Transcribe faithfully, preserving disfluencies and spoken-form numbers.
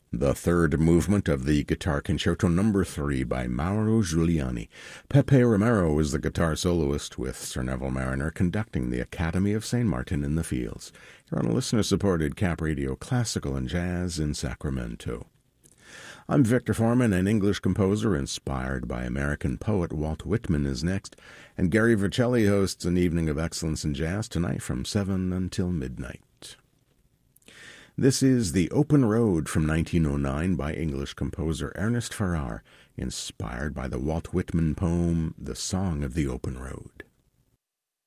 The third movement of the Guitar Concerto Number three by Mauro Giuliani. Pepe Romero is the guitar soloist, with Sir Neville Mariner conducting the Academy of Saint Martin in the Fields. You're on a listener-supported Cap Radio Classical and Jazz in Sacramento. I'm Victor Foreman, an English composer inspired by American poet Walt Whitman is next, and Gary Vercelli hosts an evening of excellence in jazz tonight from seven until midnight. This is The Open Road from nineteen oh nine by English composer Ernest Farrar, inspired by the Walt Whitman poem The Song of the Open Road.